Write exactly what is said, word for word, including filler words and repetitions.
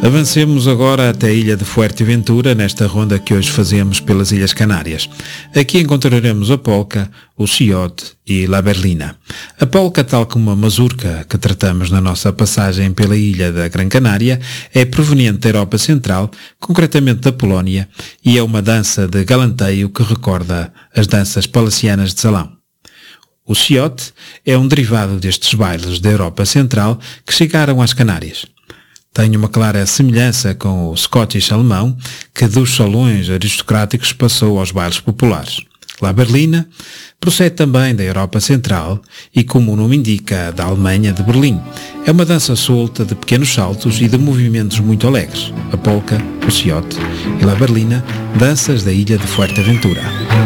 Avancemos agora até a ilha de Fuerteventura, nesta ronda que hoje fazemos pelas Ilhas Canárias. Aqui encontraremos a polca, o chiote e la berlina. A polca, tal como a mazurca que tratamos na nossa passagem pela ilha da Gran Canária, é proveniente da Europa Central, concretamente da Polónia, e é uma dança de galanteio que recorda as danças palacianas de salão. O chiote é um derivado destes bailes da Europa Central que chegaram às Canárias. Tem uma clara semelhança com o Scottish alemão, que dos salões aristocráticos passou aos bailes populares. La Berlina procede também da Europa Central e, como o nome indica, da Alemanha de Berlim. É uma dança solta de pequenos saltos e de movimentos muito alegres. A polca, o chiote e La Berlina, danças da ilha de Fuerteventura.